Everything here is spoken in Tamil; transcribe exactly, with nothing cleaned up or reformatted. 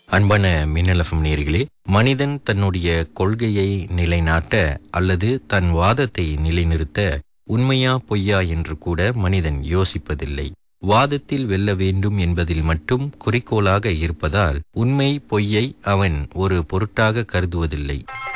அன்பான மின்னலஃபம் நேயர்களே, மனிதன் தன்னுடைய கொள்கையை நிலைநாட்ட அல்லது தன் வாதத்தை நிலைநிறுத்த உண்மையா பொய்யா என்று கூட மனிதன் யோசிப்பதில்லை. வாதத்தில் வெல்ல வேண்டும் என்பதில் மட்டும் குறிக்கோளாக இருப்பதால் உண்மை பொய்யை அவன் ஒரு பொருட்டாக கருதுவதில்லை.